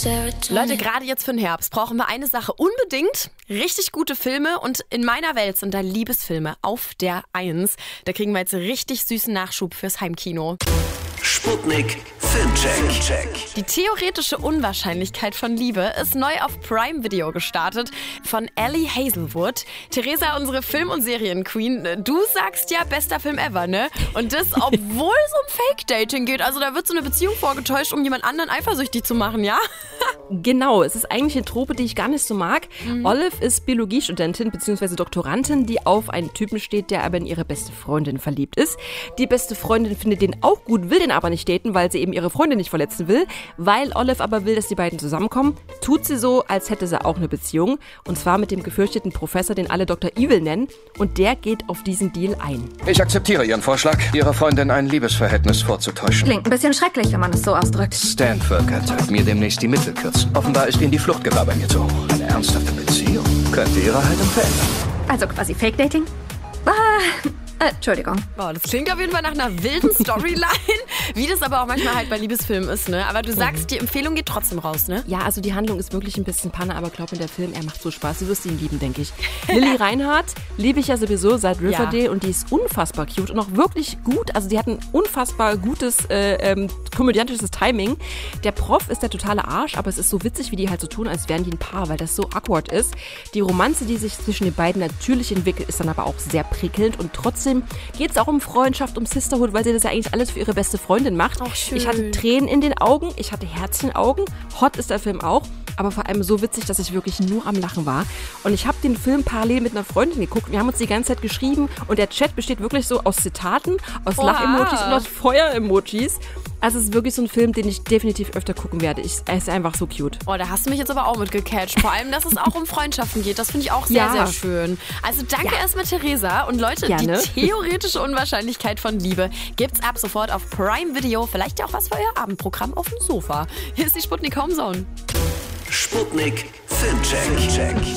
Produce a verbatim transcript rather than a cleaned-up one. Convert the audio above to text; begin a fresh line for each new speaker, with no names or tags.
Leute, gerade jetzt für den Herbst brauchen wir eine Sache unbedingt. Richtig gute Filme und in meiner Welt sind da Liebesfilme auf der Eins. Da kriegen wir jetzt richtig süßen Nachschub fürs Heimkino.
Sputnik Filmcheck.
Die theoretische Unwahrscheinlichkeit von Liebe ist neu auf Prime Video gestartet von Ellie Hazelwood. Theresa, unsere Film- und Serienqueen, du sagst ja, bester Film ever, ne? Und das, obwohl es um Fake-Dating geht. Also da wird so eine Beziehung vorgetäuscht, um jemand anderen eifersüchtig zu machen, ja?
Genau, es ist eigentlich eine Trope, die ich gar nicht so mag. Mhm. Olive ist Biologiestudentin bzw. Doktorandin, die auf einen Typen steht, der aber in ihre beste Freundin verliebt ist. Die beste Freundin findet den auch gut, will den aber nicht daten, weil sie eben ihre Freundin nicht verletzen will. Weil Olive aber will, dass die beiden zusammenkommen, tut sie so, als hätte sie auch eine Beziehung. Und zwar mit dem gefürchteten Professor, den alle Doktor Evil nennen. Und der geht auf diesen Deal ein.
Ich akzeptiere Ihren Vorschlag, Ihrer Freundin ein Liebesverhältnis vorzutäuschen.
Klingt ein bisschen schrecklich, wenn man es so ausdrückt.
Stanford wird mir demnächst die Mittel kürzen. Offenbar ist Ihnen die Fluchtgefahr bei mir zu hoch. Eine ernsthafte Beziehung könnte Ihre Haltung verändern.
Also quasi Fake-Dating? Ah, äh, Entschuldigung.
Boah, das klingt auf jeden Fall nach einer wilden Storyline, wie das aber auch manchmal halt bei Liebesfilmen ist, ne? Aber du sagst, die Empfehlung geht trotzdem raus, ne?
Ja, also die Handlung ist wirklich ein bisschen Panne, aber glaub mir, der Film, er macht so Spaß. Du wirst ihn lieben, denke ich. Lily Reinhardt liebe ich ja sowieso seit Riverdale, ja. Und die ist unfassbar cute und auch wirklich gut. Also die hat ein unfassbar gutes äh, ähm, komödiantisches Timing. Der Prof ist der totale Arsch, aber es ist so witzig, wie die halt so tun, als wären die ein Paar, weil das so awkward ist. Die Romanze, die sich zwischen den beiden natürlich entwickelt, ist dann aber auch sehr prickelnd und trotzdem geht es auch um Freundschaft, um Sisterhood, weil sie das ja eigentlich alles für ihre beste Freundin macht.
Ach, schön.
Ich hatte Tränen in den Augen, ich hatte Herzchenaugen. Hot ist der Film auch, aber vor allem so witzig, dass ich wirklich nur am Lachen war. Und ich habe den Film parallel mit einer Freundin geguckt. Wir haben uns die ganze Zeit geschrieben und der Chat besteht wirklich so aus Zitaten, aus
Oha.
Lach-Emojis und aus Feuer-Emojis. Also es ist wirklich so ein Film, den ich definitiv öfter gucken werde. Ich, er ist einfach so cute.
Oh, da hast du mich jetzt aber auch mit gecatcht. Vor allem, dass es auch um Freundschaften geht. Das finde ich auch sehr,
Ja.
sehr schön. Also danke
Ja.
erstmal, Theresa. Und Leute,
Gerne.
die theoretische Unwahrscheinlichkeit von Liebe gibt's ab sofort auf Prime Video. Vielleicht ja auch was für euer Abendprogramm auf dem Sofa. Hier ist die Sputnik Homezone.
Sputnik Filmcheck.